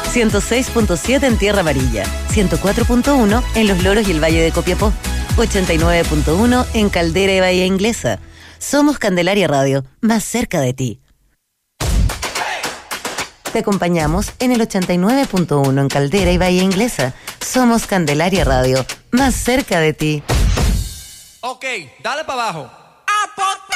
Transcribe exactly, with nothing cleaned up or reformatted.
ciento seis punto siete en Tierra Amarilla, ciento cuatro punto uno en Los Loros y el Valle de Copiapó, ochenta y nueve punto uno en Caldera y Bahía Inglesa. Somos Candelaria Radio, más cerca de ti. Te acompañamos en el ochenta y nueve punto uno en Caldera y Bahía Inglesa. Somos Candelaria Radio, más cerca de ti. Ok, dale para abajo.